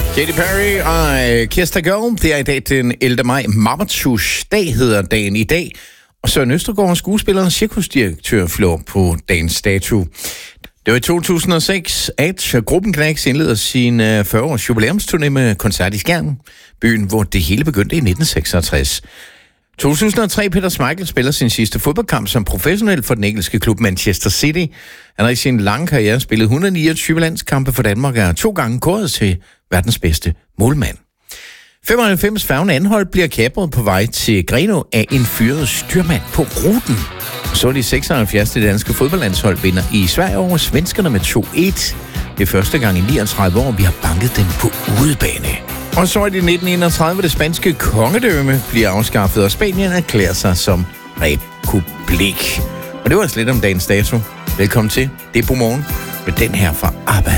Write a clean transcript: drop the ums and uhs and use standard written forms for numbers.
Katy Perry og Kiss the Girl. Det er i dag den 11. maj. Mammertus dag hedder dagen i dag. Og Søren Østergaard, skuespiller og cirkusdirektør, flår på dagens dato. Det var i 2006, at gruppen Knacks indleder sin 40-års jubilæumsturné med koncert i Skjern, byen, hvor det hele begyndte i 1966. 2003, Peter Schmeichel spiller sin sidste fodboldkamp som professionel for den engelske klub Manchester City. Han har i sin lange karriere spillet 129 landskampe for Danmark og er 2 gange kåret til verdens bedste målmand. 95 færgen Anholt bliver kapret på vej til Grenaa af en fyret styrmand på ruten. Så er de 76. det danske fodboldlandshold vinder i Sverige over svenskerne med 2-1. Det er første gang i 39 år, vi har banket dem på udebane. Og så er det 1931, det spanske kongedømme bliver afskaffet, og Spanien erklærer sig som republik. Og det var altså lidt om dagens dato. Velkommen til. Det er på morgen med den her fra ABBA.